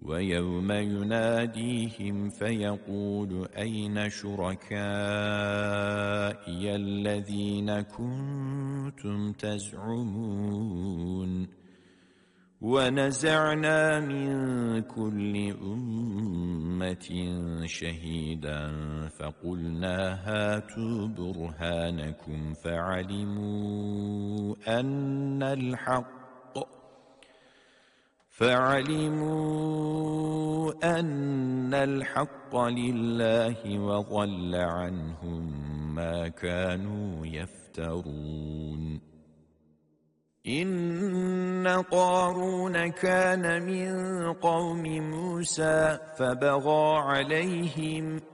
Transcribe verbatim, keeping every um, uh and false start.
ويوم يناديهم فيقول أين شركائي الذين كنتم تزعمون ونزعنا من كل أمة شهيدا فقلنا هاتوا برهانكم فعلموا أن الحق فعلموا أن الحق لله وضل عنهم ما كانوا يفترون إن قارون كان من قوم موسى فبغى عليهم